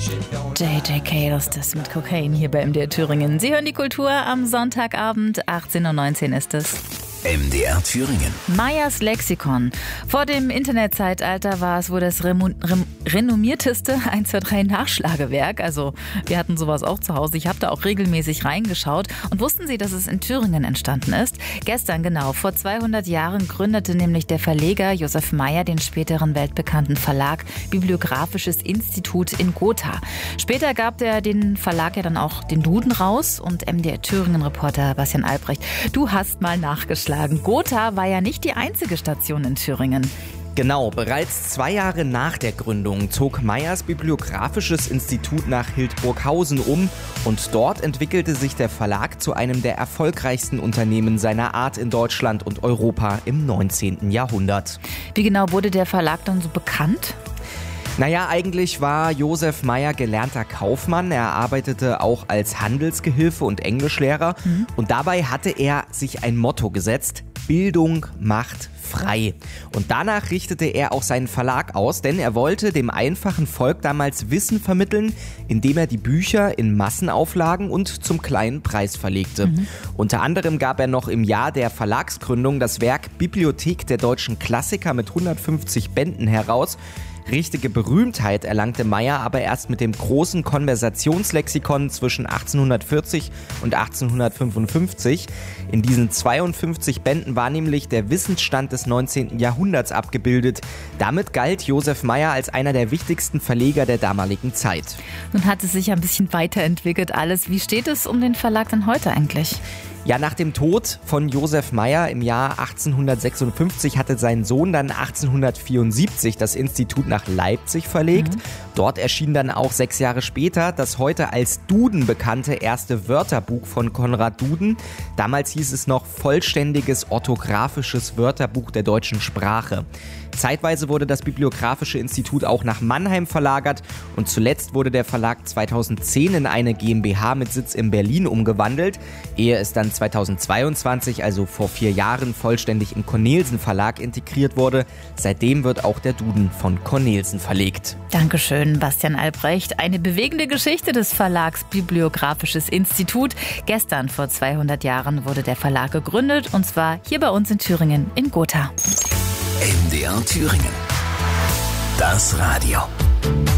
J.J. Cales, das mit Cocaine hier bei MDR Thüringen. Sie hören die Kultur am Sonntagabend, 18:19 Uhr ist es. MDR Thüringen. Meyers Lexikon. Vor dem Internetzeitalter war es wohl das renommierteste 123 Nachschlagewerk. Also wir hatten sowas auch zu Hause. Ich habe da auch regelmäßig reingeschaut. Und wussten Sie, dass es in Thüringen entstanden ist? Gestern genau, vor 200 Jahren gründete nämlich der Verleger Josef Meyer den späteren weltbekannten Verlag Bibliographisches Institut in Gotha. Später gab er den Verlag ja dann auch den Duden raus. Und MDR Thüringen-Reporter Bastian Albrecht, du hast mal nachgeschlagen. Gotha war ja nicht die einzige Station in Thüringen. Genau, bereits 2 Jahre nach der Gründung zog Meyers Bibliographisches Institut nach Hildburghausen um und dort entwickelte sich der Verlag zu einem der erfolgreichsten Unternehmen seiner Art in Deutschland und Europa im 19. Jahrhundert. Wie genau wurde der Verlag dann so bekannt? Naja, eigentlich war Josef Meyer gelernter Kaufmann. Er arbeitete auch als Handelsgehilfe und Englischlehrer. Und dabei hatte er sich ein Motto gesetzt: Bildung macht frei. Und danach richtete er auch seinen Verlag aus, denn er wollte dem einfachen Volk damals Wissen vermitteln, indem er die Bücher in Massenauflagen und zum kleinen Preis verlegte. Unter anderem gab er noch im Jahr der Verlagsgründung das Werk Bibliothek der deutschen Klassiker mit 150 Bänden heraus. Richtige Berühmtheit erlangte Meyer aber erst mit dem großen Konversationslexikon zwischen 1840 und 1855. In diesen 52 Bänden war nämlich der Wissensstand des 19. Jahrhunderts abgebildet. Damit galt Josef Meyer als einer der wichtigsten Verleger der damaligen Zeit. Nun hat es sich ein bisschen weiterentwickelt alles. Wie steht es um den Verlag denn heute eigentlich? Ja, nach dem Tod von Josef Meyer im Jahr 1856 hatte sein Sohn dann 1874 das Institut nach Leipzig verlegt. Dort erschien dann auch 6 Jahre später das heute als Duden bekannte erste Wörterbuch von Konrad Duden. Damals hieß es noch Vollständiges orthographisches Wörterbuch der deutschen Sprache. Zeitweise wurde das Bibliographische Institut auch nach Mannheim verlagert und zuletzt wurde der Verlag 2010 in eine GmbH mit Sitz in Berlin umgewandelt, ehe es dann 2022, also vor 4 Jahren, vollständig im Cornelsen Verlag integriert wurde. Seitdem wird auch der Duden von Cornelsen verlegt. Dankeschön, Bastian Albrecht. Eine bewegende Geschichte des Verlags Bibliographisches Institut. Gestern vor 200 Jahren wurde der Verlag gegründet und zwar hier bei uns in Thüringen in Gotha. MDR Thüringen. Das Radio.